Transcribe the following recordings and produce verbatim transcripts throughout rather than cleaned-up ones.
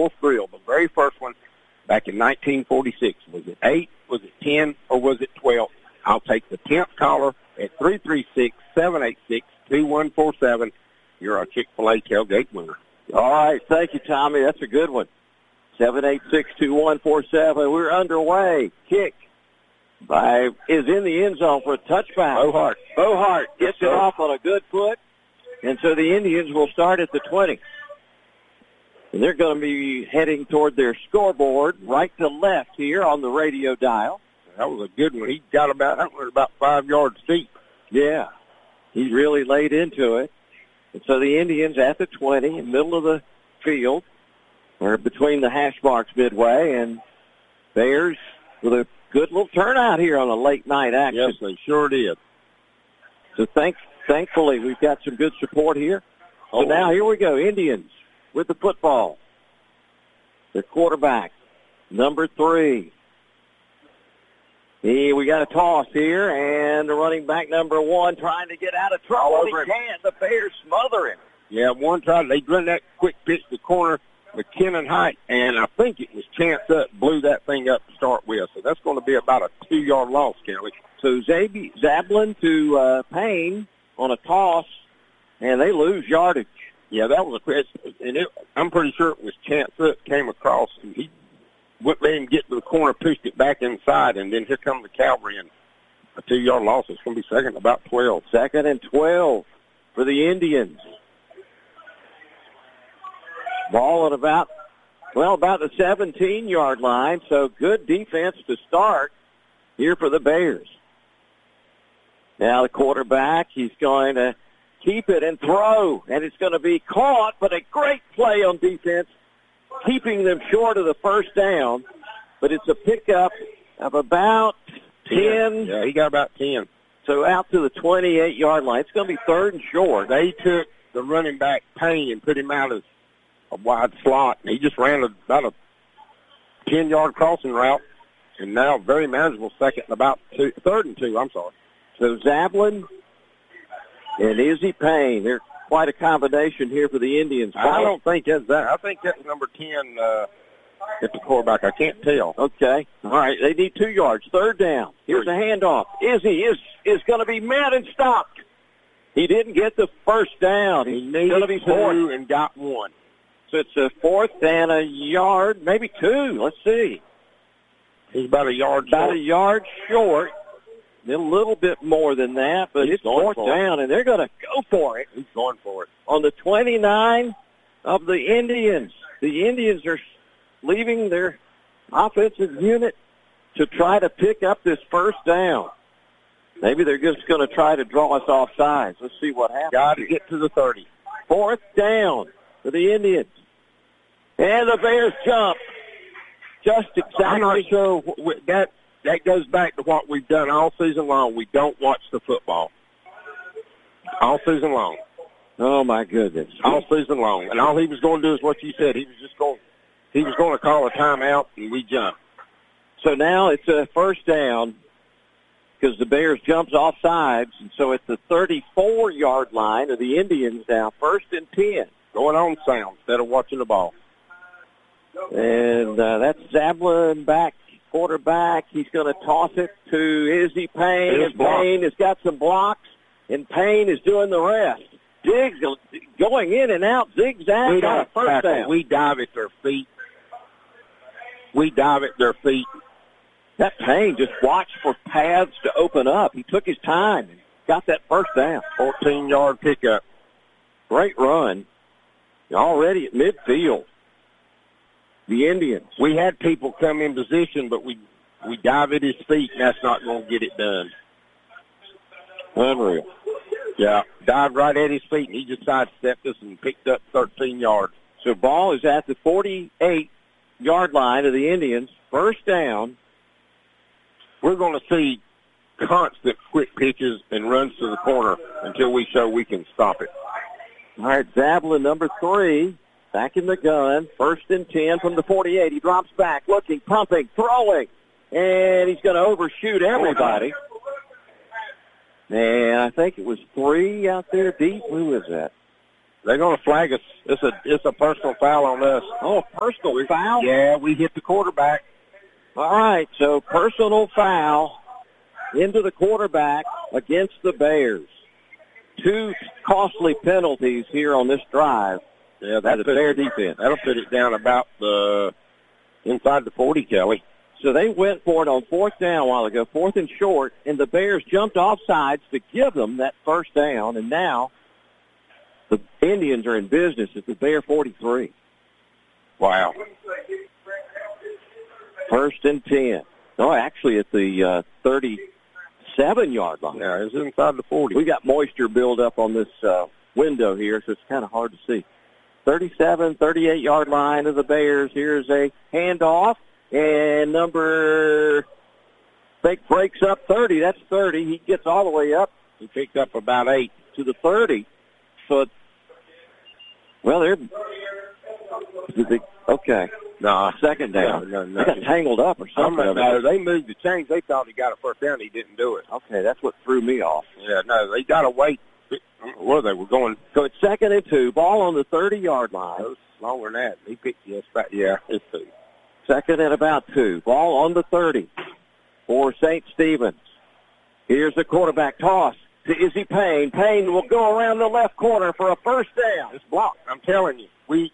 Wolf Grill, the very first one back in nineteen forty-six. Was it eight, was it ten, or was it twelve? I'll take the tenth caller at three three six, seven eight six, two one four seven. You're our Chick-fil-A tailgate winner. All right. Thank you, Tommy. That's a good one. seven eight six, two one four seven. We're underway. Kick by is in the end zone for a touchback. Bohart. Bohart gets it off on a good foot. And so the Indians will start at the twenty. And they're going to be heading toward their scoreboard right to left here on the radio dial. That was a good one. He got about, that was about five yards deep. Yeah. He really laid into it. And so the Indians at the twenty, in the middle of the field, or between the hash marks midway, and Bears with a good little turnout here on a late night action. Yes, they sure did. So thank, thankfully we've got some good support here. So oh. now here we go, Indians with the football. Their quarterback, number three. He, we got a toss here, and the running back number one trying to get out of trouble. He can't. The Bears smother him. Yeah, one try. They run that quick pitch to the corner with McKinnon Height, and I think it was Chance Up blew that thing up to start with. So that's going to be about a two-yard loss, Kelly. So Zab- Zablin to uh, Payne on a toss, and they lose yardage. Yeah, that was a pitch, and it, I'm pretty sure it was Chance Up came across, and he wouldn't let him get to the corner, pushed it back inside, and then here come the Cavalry, and a two-yard loss. It's going to be second and about twelve. Second and twelve for the Indians. Ball at about, well, about the seventeen-yard line, so good defense to start here for the Bears. Now the quarterback, he's going to keep it and throw, and it's going to be caught, but a great play on defense, keeping them short of the first down, but it's a pickup of about ten. Yeah, he got about ten. So out to the twenty-eight-yard line. It's going to be third and short. They took the running back, Payne, and put him out of a wide slot, and he just ran about a ten-yard crossing route, and now very manageable second and about two, third and two, I'm sorry. So Zablin and Izzy Payne, they're quite a combination here for the Indians. I don't think that's that. I think that's number ten uh, at the quarterback. I can't tell. Okay. All right. They need two yards. Third down. Here's a handoff. Izzy is is going to be met and stopped. He didn't get the first down. He He's needed going to be fourth two and got one. So it's a fourth and a yard, maybe two. Let's see. He's about a yard About short. a yard short. A little bit more than that, but He's it's fourth down, and they're going to go for it. He's going for it. On the twenty-nine of the Indians. The Indians are leaving their offensive unit to try to pick up this first down. Maybe they're just going to try to draw us off sides. Let's see what happens. Got to get to the thirty. Fourth down for the Indians. And the Bears jump. Just exactly. I'm not sure that that goes back to what we've done all season long. We don't watch the football. All season long. Oh, my goodness. All season long. And all he was going to do is what you said. He was just going he was going to call a timeout, and we jumped. So now it's a first down because the Bears jumps off sides, and so it's the thirty-four-yard line of the Indians now, first and ten. Going on sound instead of watching the ball. And uh, that's Zablin back, quarterback. He's going to toss it to Izzy Payne. And Payne has got some blocks, and Payne is doing the rest. Diggs going in and out, zigzag We on a first tackle. down. We dive at their feet. We dive at their feet. That Payne just watched for paths to open up. He took his time and got that first down. fourteen-yard pickup. Great run. Already at midfield. The Indians. We had people come in position, but we we dive at his feet, and that's not going to get it done. Unreal. Yeah, dived right at his feet, and he just sidestepped us and picked up thirteen yards. So ball is at the forty-eight-yard line of the Indians. First down. We're going to see constant quick pitches and runs to the corner until we show we can stop it. All right, Zablin, number three, back in the gun. First and ten from the forty-eight. He drops back, looking, pumping, throwing, and he's going to overshoot everybody. And I think it was three out there deep. Who was that? They're going to flag us. It's a it's a personal foul on us. Oh, personal foul? Yeah, we hit the quarterback. All right, so personal foul into the quarterback against the Bears. Two costly penalties here on this drive. Yeah, that's Bear defense. That'll put it down about the inside the forty, Kelly. So they went for it on fourth down a while ago, fourth and short, and the Bears jumped off sides to give them that first down, and now the Indians are in business at the Bear forty-three. Wow. First and ten. No, actually at the uh, thirty-seven-yard line. Yeah, it's inside the forty. We got moisture build up on this uh, window here, so it's kind of hard to see. thirty-seven, thirty-eight-yard line of the Bears. Here's a handoff, and number fake breaks up thirty. That's thirty. He gets all the way up. He picked up about eight to the thirty. So, it, well, they're okay. No, second down. No, no, no. They got tangled up or something. No, they moved the chains. They thought he got a first down. He didn't do it. Okay, that's what threw me off. Yeah, no, they got to wait. Where they were going. So it's second and two. Ball on the thirty-yard line. It was longer than that. He picked yes, back. Yeah, it's two. Second and about two. Ball on the thirty for Saint Stephen's. Here's the quarterback toss to Izzy Payne. Payne will go around the left corner for a first down. It's blocked. I'm telling you. We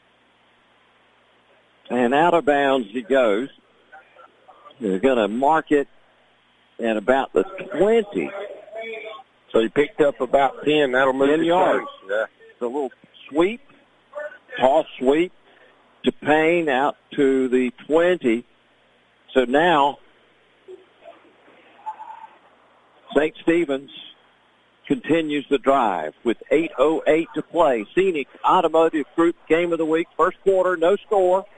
And out of bounds he goes. They're going to mark it at about the twenty. So he picked up about ten. That'll move ten the yards. Yeah. It's a little sweep, toss sweep to Payne out to the twenty. So now Saint Stephen's continues the drive with eight oh eight to play. Scenic Automotive Group Game of the Week. First quarter, no score.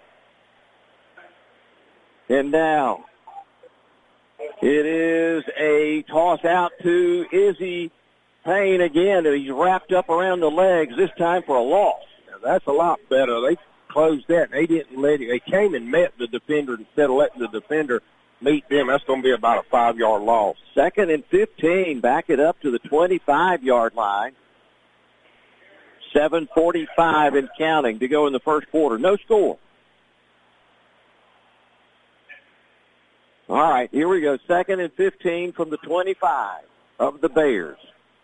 And now it is a toss out to Izzy Payne again. He's wrapped up around the legs, this time for a loss. Now that's a lot better. They closed that. They didn't let it. They came and met the defender instead of letting the defender meet them. That's going to be about a five-yard loss. Second and fifteen. Back it up to the twenty-five-yard line. seven forty-five and counting to go in the first quarter. No score. All right, here we go. Second and fifteen from the twenty-five of the Bears.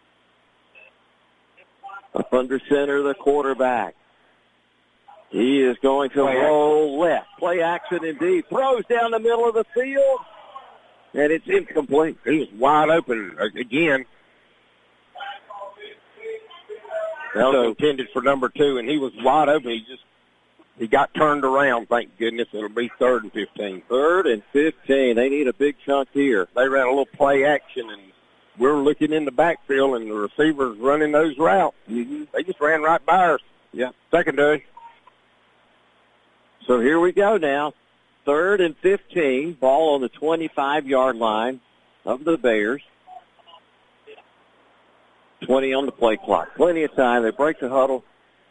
Up under center, the quarterback. He is going to Play roll action. left. Play action indeed. Throws down the middle of the field, and it's incomplete. He was wide open again. That was So- intended for number two, and he was wide open. He just he got turned around. Thank goodness. It'll be third and fifteen. Third and fifteen. They need a big chunk here. They ran a little play action, and we're looking in the backfield, and the receivers running those routes. Mm-hmm. They just ran right by us. Yeah. Secondary. So here we go now. Third and fifteen. Ball on the twenty-five-yard line of the Bears. twenty on the play clock. Plenty of time. They break the huddle.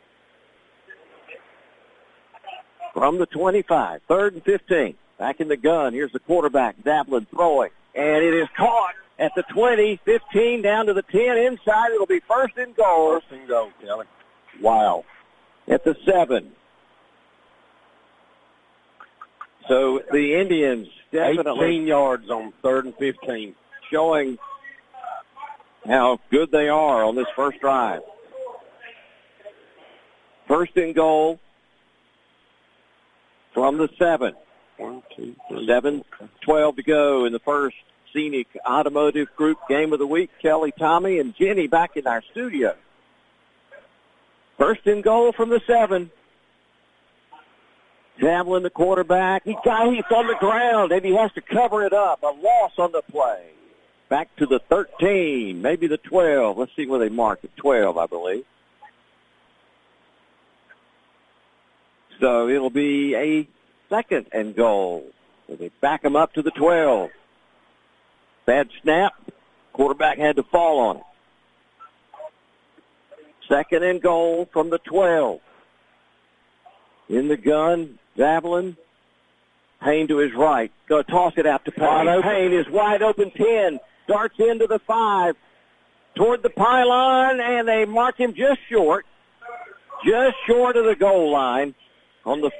From the twenty-five. Third and fifteen. Back in the gun. Here's the quarterback, Zablin, throwing. And it is caught at the twenty, fifteen, down to the ten. Inside, it'll be first and goal. First and goal, Kelly. Wow. At the seven. So the Indians definitely eighteen yards on third and fifteen. showing how good they are on this first drive. First and goal from the seven. One, two, three. Seven, twelve to go in the first Scenic Automotive Group Game of the Week. Kelly, Tommy, and Jenny back in our studio. First and goal from the seven. Javelin, the quarterback. He got he's on the ground, and he has to cover it up. A loss on the play. Back to the thirteen, maybe the twelve. Let's see where they mark it. twelve, I believe. So it'll be a second and goal. So they back him up to the twelve. Bad snap. Quarterback had to fall on it. Second and goal from the twelve. In the gun, Zablin. Payne to his right. Go toss it out to Payne. Payne is wide open. ten. Darts into the five. Toward the pylon, and they mark him just short. just short of the goal line on the